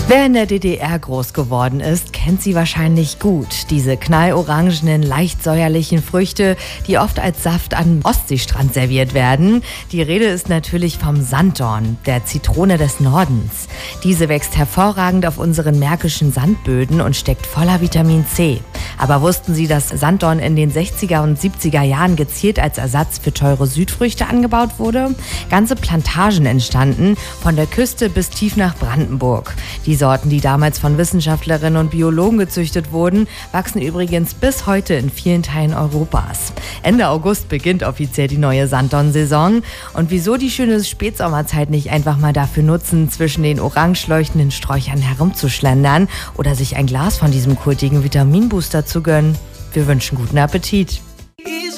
Wer in der DDR groß geworden ist, kennt sie wahrscheinlich gut. Diese knallorangenen, leicht säuerlichen Früchte, die oft als Saft am Ostseestrand serviert werden. Die Rede ist natürlich vom Sanddorn, der Zitrone des Nordens. Diese wächst hervorragend auf unseren märkischen Sandböden und steckt voller Vitamin C. Aber wussten Sie, dass Sanddorn in den 60er und 70er Jahren gezielt als Ersatz für teure Südfrüchte angebaut wurde? Ganze Plantagen entstanden, von der Küste bis tief nach Brandenburg. Die Sorten, die damals von Wissenschaftlerinnen und Biologen gezüchtet wurden, wachsen übrigens bis heute in vielen Teilen Europas. Ende August beginnt offiziell die neue Sanddorn-Saison. Und wieso die schöne Spätsommerzeit nicht einfach mal dafür nutzen, zwischen den orange leuchtenden Sträuchern herumzuschlendern oder sich ein Glas von diesem kultigen Vitaminbooster zu gönnen? Wir wünschen guten Appetit.